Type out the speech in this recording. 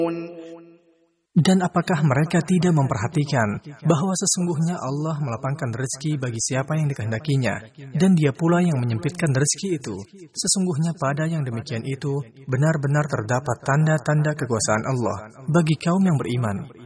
Dan apakah mereka tidak memperhatikan bahwa sesungguhnya Allah melapangkan rezeki bagi siapa yang dikehendakinya, dan Dia pula yang menyempitkan rezeki itu? Sesungguhnya pada yang demikian itu benar-benar terdapat tanda-tanda kekuasaan Allah bagi kaum yang beriman.